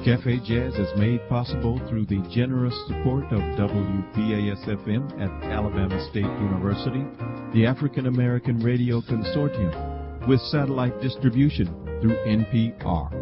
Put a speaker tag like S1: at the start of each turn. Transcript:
S1: Cafe Jazz is made possible through the generous support of WPAS-FM at Alabama State University, the African American Radio Consortium, with satellite distribution through NPR.